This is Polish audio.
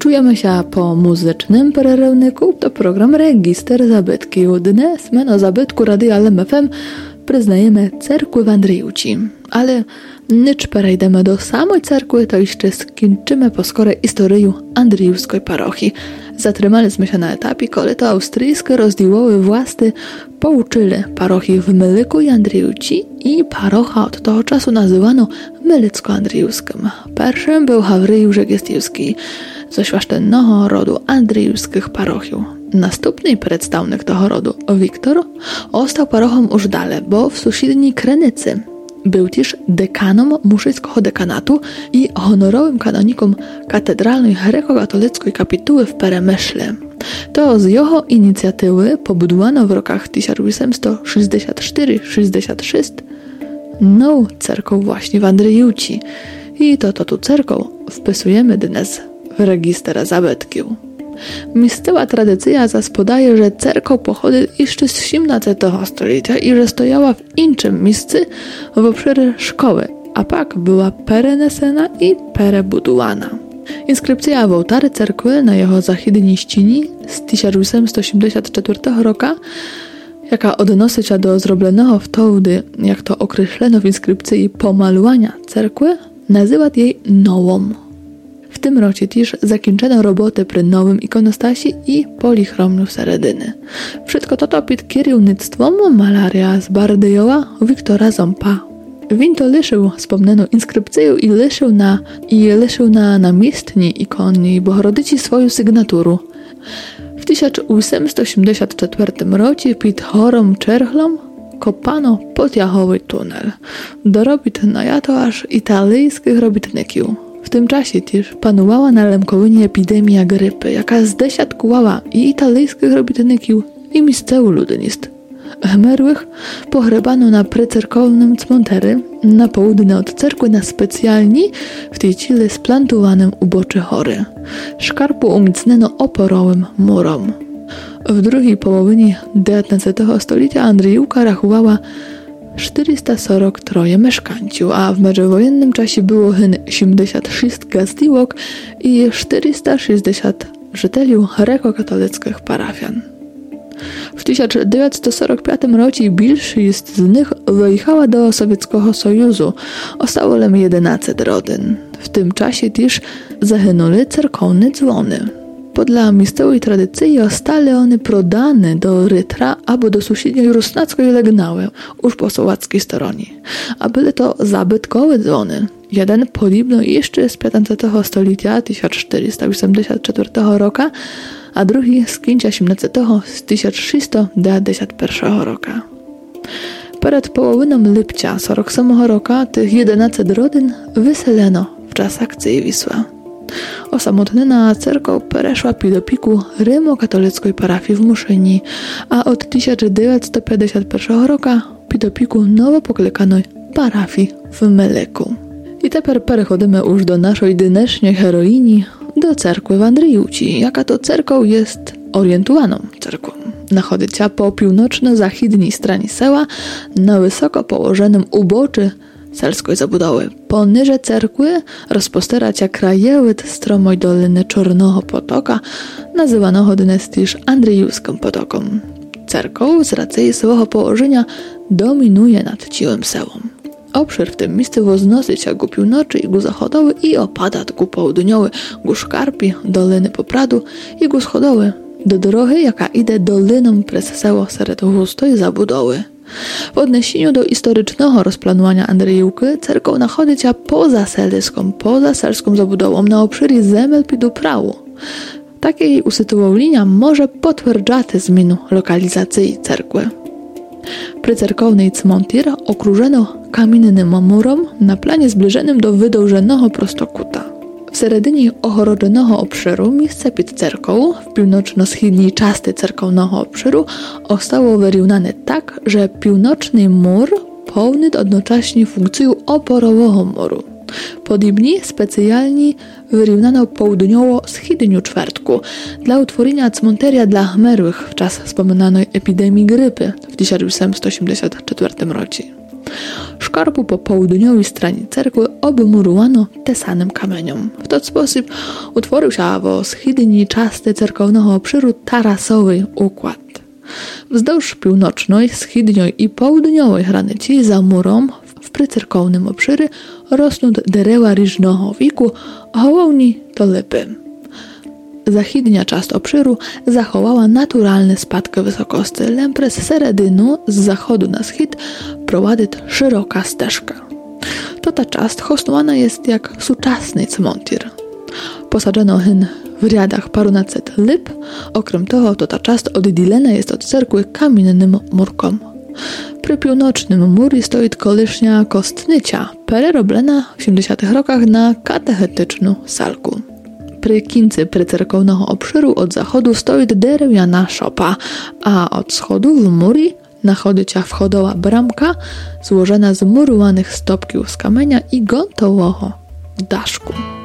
Čujeme sa po muzycznym перерывнику, to program Register zabytków. Dnes meno zabytku Radia LMFM przyznajemy cerkły w Andryjówci. Ale nicz perejdemy do samej cerkwy, to jeszcze skończymy poskore historię Andryjówskiej parochii. Zatrzymaliśmy się na etapie, kiedy to austryjskie rozdziałowe władze pouczyli parochii w Myliku i Andryjówci i parocha od tego czasu nazywano Mylicko-Andryjówskim. Pierwszym był Hawryjusz Żegiestiewski ze świaszczennego rodu andryjówskich parochiów. Następny przedstawnik tego rodu, Wiktor, ostał parochą już dalej, bo w sąsiedniej Krynicy był też dekanom muszyckiego dekanatu i honorowym kanoniką katedralnej grekokatolickiej kapituły w Peremyśle. To z jego inicjatywy pobudowano w rokach 1864-66 nową cerkowę właśnie w Andryjówci. I to tu cerkowę wpisujemy dnes w register zabytków. Miejscowa tradycja podaje, że cerkow pochodzi jeszcze z XVII stulecia i że stojała w innym miejscu w obszarze szkoły, a pak była perenesena i perebudowana. Inskrypcja w ołtarze cerkwy na jego zachodniej ścianie z 1884 roku, jaka odnosi się do zrobionego wtedy, jak to określono w inskrypcji, pomalowania cerkwy, nazywa jej nową. W tym roku też zakończono roboty przy nowym ikonostasie i polichromnu seredyny. Wszystko to pod kierownictwem malaria z Bardyjowa Wiktora Zompa. Win to liszył wspomnianą inskrypcję i liszył na namiestni ikony Bohorodyci swoją sygnaturę. W 1884 roku pod chorą Czerchlą kopano podjachowy tunel. Do robót najato aż italijskich robotników. W tym czasie też panowała na Lemkowynie epidemia grypy, jaka zdesiatkowała i italijskich robotników, i miejscowych ludnictw. Zmarłych pogrzebano na precerkownym cmentarzu na południe od cerkwy na specjalni w tej chwili splantowanym uboczy chory. Szkarpu umocniono oporowym murem. W drugiej połowie XIX stulecia Andryjówka rachowała 443 mieszkańców, a w międzywojennym czasie było 76 gazdówek i 460 żyteli grekokatolickich parafian. W 1945 roku większość z nich wyjechała do Sowieckiego Sojuszu, ostało lim 11 rodzin. W tym czasie też zahynuli cerkowne dzwony. Podle miejscowej tradycji zostali one prodane do Rytra albo do sąsiedniej Rusnackiej Legnały, już po słowackiej stronie. A były to zabytkowe dzwony. Jeden podobno jeszcze z XV stulecia 1484 roku, a drugi z końca XVIII z 1691 roku. Przed połowiną lipca 47 roku tych 11 rodzin wyseleno w czas akcji Wisła. Osamotniona cerkow przeszła pod opiekę rzymskokatolickiej parafii w Muszyni, a od 1951 roku pod opiekę nowo poklikanej parafii w Myliku. I teraz przechodzimy już do naszej dnešnej heroini, do cerkwy w Andryjówci, jaka to cerkow jest orientowaną cerkwią. Znajduje się po północno-zachodniej stronie sela na wysoko położonym uboczu selskiej zabudowy. Poniżej cerkwy rozpościera się krajowid stromej doliny Czarnego Potoka, nazywanego dnes też Andryjówskim Potokiem. Cerkow z racji swojego położenia dominuje nad całym selem. Obszar w tym miejscu wznosi się ku północy i ku zachodowi i opada ku południowi, ku szkarpie doliny Popradu i ku wschodowi do drogi, jaka idzie doliną przez selo serед gustej zabudowy. W odniesieniu do historycznego rozplanowania Andryjówki, cerkow znajduje się poza selską zabudową na obszarze zemel pod uprawu. Takie jej usytuowanie może potwierdzać zmianę lokalizacji cerkwy. Przycerkowny cmentarz okrużono kamiennym murem na planie zbliżonym do wydłużonego prostokuta. W seredinie ohorodzonego obszaru miejsce pod cerką w północno-wschodniej części cerkownego obszaru zostało wyrównane tak, że północny mur pełni jednocześnie funkcję oporowego muru. Podobnie specjalnie wyrównano południowo-wschodnią ćwiertkę dla utworzenia cmentarza dla zmarłych w czas wspomnianej epidemii grypy w 1884 roku. Szkarbu po południowej stronie cerkwy obmurowano tesanym kamieniem. W ten sposób utworzył się w schidni części cerkownego obszaru tarasowy układ. Wzdłuż północnej, schidniowej i południowej granicy za murem w przycerkownym obszarze rosną derewa różnego wieku, hołowni to lipy. Zachidnia część obszaru zachowała naturalne spadki wysokości, lecz przez seredynu z zachodu na schid prowadzi szeroka ścieżka. Ta część hostowana jest jak współczesny cmentir. Posadzono w riadach parunaset lip, okrem toho ta część oddzielona jest od cerkwy kamiennym murkom. Przy północnym murze stoi kolишня kostnica, przerobiona w 70. rokach na katechetyczną salkę. Przy końcu przycerkownego obszaru od zachodu stoi drewniana szopa, a od wschodu w murze znajduje się wchodowa bramka złożona z murowanych stopków z kamienia i gontowego daszku.